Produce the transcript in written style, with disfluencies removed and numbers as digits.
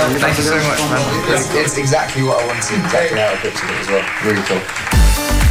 Thank you so much, man. It's exactly what I wanted, exactly how I pictured it as well. Really cool.